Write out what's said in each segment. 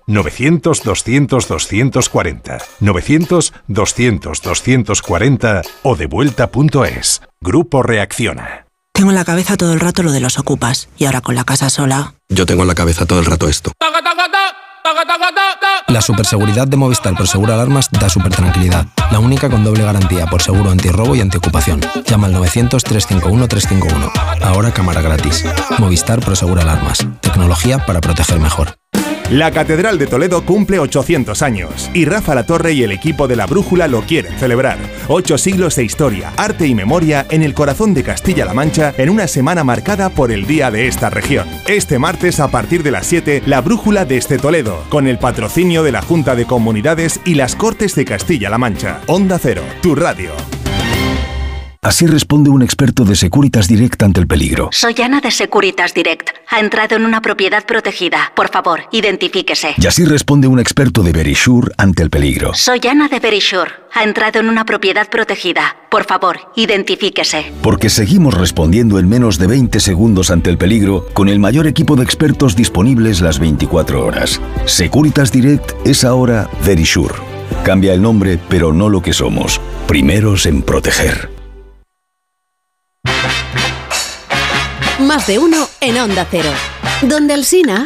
900-200-240. 900-200-240 o devuelta.es. Grupo Reacciona. Tengo en la cabeza todo el rato lo de los ocupas y ahora con la casa sola. Yo tengo en la cabeza todo el rato esto. La superseguridad de Movistar Prosegur Alarmas da súper tranquilidad. La única con doble garantía por seguro antirrobo y antiocupación. Llama al 900-351-351. Ahora cámara gratis. Movistar Prosegur Alarmas. Tecnología para proteger mejor. La Catedral de Toledo cumple 800 años y Rafa Latorre y el equipo de La Brújula lo quieren celebrar. 8 siglos de historia, arte y memoria en el corazón de Castilla-La Mancha en una semana marcada por el día de esta región. Este martes a partir de las 7, La Brújula desde Toledo, con el patrocinio de la Junta de Comunidades y las Cortes de Castilla-La Mancha. Onda Cero, tu radio. Así responde un experto de Securitas Direct ante el peligro. Soy Ana de Securitas Direct. Ha entrado en una propiedad protegida. Por favor, identifíquese. Y así responde un experto de Verisure ante el peligro. Soy Ana de Verisure. Ha entrado en una propiedad protegida. Por favor, identifíquese. Porque seguimos respondiendo en menos de 20 segundos ante el peligro con el mayor equipo de expertos disponibles las 24 horas. Securitas Direct es ahora Verisure. Cambia el nombre, pero no lo que somos. Primeros en proteger. Más de uno en Onda Cero. Donde Alsina.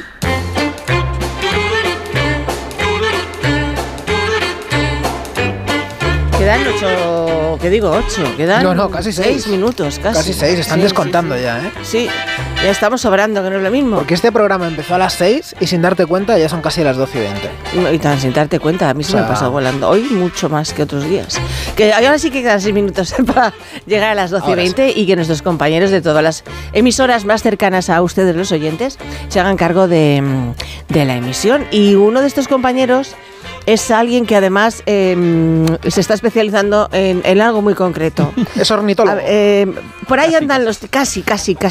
Quedan 8, ¿qué digo? 8, quedan... No, casi 6 minutos, casi 6, están descontando ya, ¿eh? Sí, ya estamos sobrando, que no es lo mismo. Porque este programa empezó a las 6 y sin darte cuenta ya son casi las 12:20. Y tan sin darte cuenta, a mí se me ha pasado volando. Hoy mucho más que otros días. Que ahora sí que quedan 6 minutos para llegar a las 12:20 y que nuestros compañeros de todas las emisoras más cercanas a ustedes, los oyentes, se hagan cargo de la emisión. Y uno de estos compañeros es alguien que además se está especializando en algo muy concreto. Es ornitólogo. Por ahí andan los... Casi.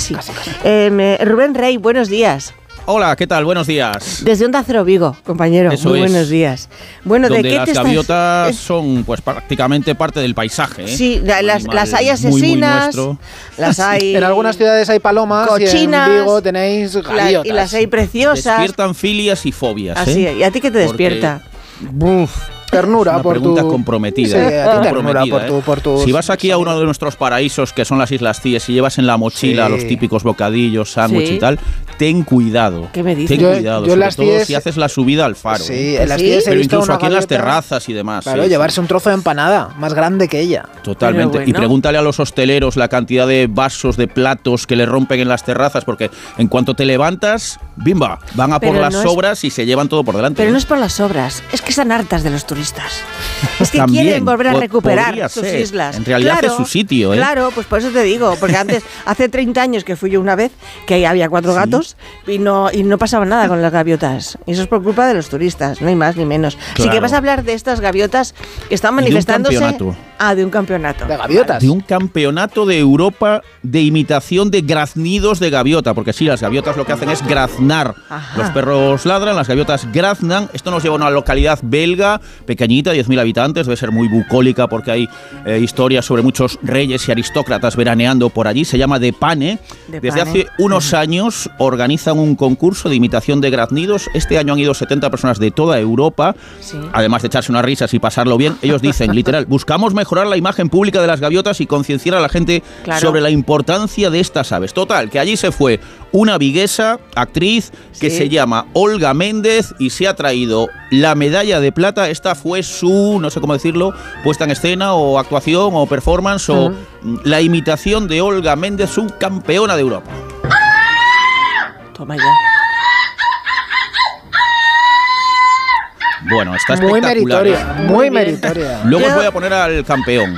Rubén Rey, buenos días. Hola, ¿qué tal? Buenos días. Desde Onda Cero Vigo, compañero. Eso muy buenos días. Bueno, donde ¿de qué las te gaviotas son pues prácticamente parte del paisaje, ¿eh? Sí, las hay asesinas, muy las hay... En algunas ciudades hay palomas, cochinas, y en Vigo tenéis gaviotas. Y las hay preciosas. Despiertan filias y fobias, Así, ¿y a ti qué te despierta? Ternura por tu... comprometida. Sí, ternura por tu... Si vas aquí a uno de nuestros paraísos, que son las Islas Cíes, y llevas en la mochila los típicos bocadillos, sándwich y tal, ten cuidado. ¿Qué me dices? Ten cuidado, sobre todo si haces la subida al faro. Sí, en las Cíes pero incluso aquí en las terrazas y demás. Claro, llevarse un trozo de empanada más grande que ella. Totalmente. Bueno. Y pregúntale a los hosteleros la cantidad de vasos, de platos que le rompen en las terrazas, porque en cuanto te levantas, ¡bimba! Van a por las sobras y se llevan todo por delante. Pero no es por las sobras, es que están hartas de los turistas. Es que quieren volver a recuperar sus islas. En realidad es su sitio, ¿eh? Claro, pues por eso te digo, porque antes, hace 30 años que fui yo una vez, que ahí había 4 gatos y no pasaba nada con las gaviotas. Y eso es por culpa de los turistas, no hay más ni menos. Claro. Así que vas a hablar de estas gaviotas que están manifestándose. De un campeonato. De gaviotas. De un campeonato de Europa de imitación de graznidos de gaviota, porque sí, las gaviotas lo que hacen es graznar. Ajá. Los perros ladran, las gaviotas graznan. Esto nos lleva a una localidad belga, pequeñita, 10.000 habitantes, debe ser muy bucólica porque hay historias sobre muchos reyes y aristócratas veraneando por allí. Se llama De Pane. Desde hace unos años organizan un concurso de imitación de graznidos. Este año han ido 70 personas de toda Europa, además de echarse unas risas y pasarlo bien. Ellos dicen, literal, buscamos mejorar la imagen pública de las gaviotas y concienciar a la gente sobre la importancia de estas aves. Total, que allí se fue una viguesa, actriz, que se llama Olga Méndez y se ha traído la medalla de plata. Esta fue su, no sé cómo decirlo, puesta en escena o actuación o performance o la imitación de Olga Méndez, subcampeona de Europa. Toma ya. Bueno, está espectacular. Muy meritoria. Luego os voy a poner al campeón.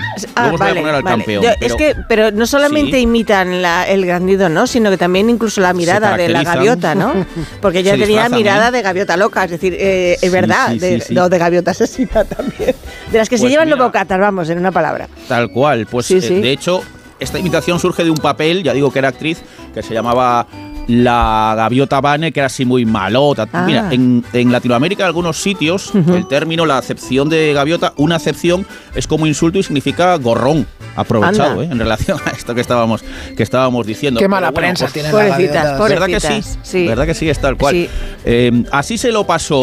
Pero no solamente imitan el graznido, ¿no? Sino que también incluso la mirada de la gaviota, ¿no? Porque ella tenía mirada de gaviota loca, es decir, es verdad, de gaviota asesina también. De las que se llevan los bocatas, vamos, en una palabra. Tal cual, pues de hecho, esta imitación surge de un papel, ya digo que era actriz, que se llamaba La Gaviota Vane, que era así muy malota. Mira, en Latinoamérica, en algunos sitios, el término, la acepción de gaviota, una acepción es como insulto y significa gorrón aprovechado, en relación a esto que estábamos diciendo. Qué mala prensa tienen las gaviotas. ¿Verdad que sí? ¿Verdad que sí? Es tal cual. Sí. Así se lo pasó